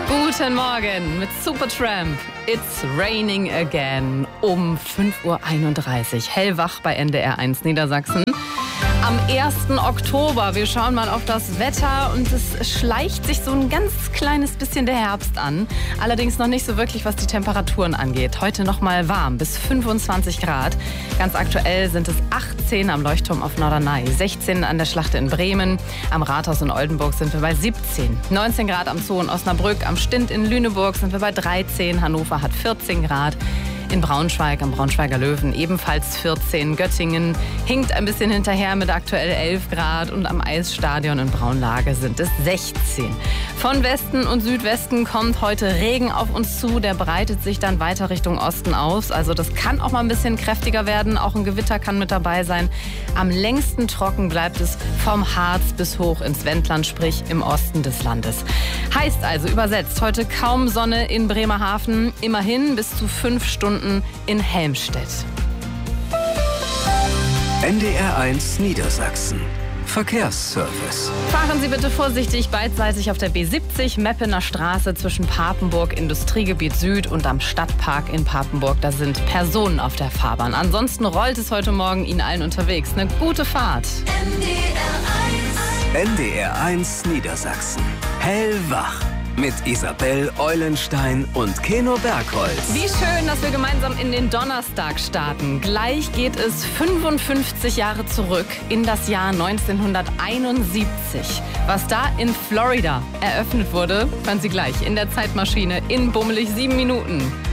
Guten Morgen mit Supertramp. It's raining again um 5:31 Uhr. Hellwach bei NDR 1 Niedersachsen. Am 1. Oktober. Wir schauen mal auf das Wetter und es schleicht sich so ein ganz kleines bisschen der Herbst an. Allerdings noch nicht so wirklich, was die Temperaturen angeht. Heute noch mal warm, bis 25 Grad. Ganz aktuell sind es 18 am Leuchtturm auf Norderney, 16 an der Schlachte in Bremen. Am Rathaus in Oldenburg sind wir bei 17. 19 Grad am Zoo in Osnabrück. Am Stint in Lüneburg sind wir bei 13. Hannover hat 14 Grad. In Braunschweig, am Braunschweiger Löwen ebenfalls 14. Göttingen hinkt ein bisschen hinterher mit aktuell 11 Grad. Und am Eisstadion in Braunlage sind es 16. Von Westen und Südwesten kommt heute Regen auf uns zu. Der breitet sich dann weiter Richtung Osten aus. Also das kann auch mal ein bisschen kräftiger werden. Auch ein Gewitter kann mit dabei sein. Am längsten trocken bleibt es vom Harz bis hoch ins Wendland, sprich im Osten des Landes. Heißt also übersetzt heute kaum Sonne in Bremerhaven. Immerhin bis zu 5 Stunden in Helmstedt. NDR 1 Niedersachsen. Verkehrsservice. Fahren Sie bitte vorsichtig beidseitig auf der B70 Meppener Straße zwischen Papenburg, Industriegebiet Süd und am Stadtpark in Papenburg. Da sind Personen auf der Fahrbahn. Ansonsten rollt es heute Morgen Ihnen allen unterwegs. Eine gute Fahrt. NDR 1 Niedersachsen. Hellwach. Mit Isabel Eulenstein und Keno Bergholz. Wie schön, dass wir gemeinsam in den Donnerstag starten. Gleich geht es 55 Jahre zurück in das Jahr 1971. Was da in Florida eröffnet wurde, hören Sie gleich in der Zeitmaschine in bummelig 7 Minuten.